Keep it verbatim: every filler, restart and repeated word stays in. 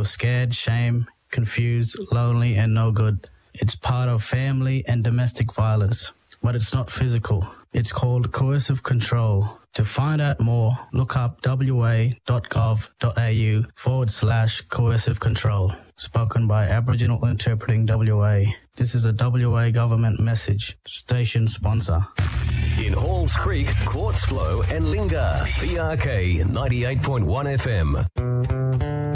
feel scared, shame, confused, lonely, and no good. It's part of family and domestic violence, but it's not physical. It's called coercive control. To find out more, look up wa.gov.au forward slash coercive control. Spoken by Aboriginal Interpreting W A. This is a W A government message. Station sponsor. In Halls Creek, Quartzflow and Linga. P R K ninety-eight point one F M.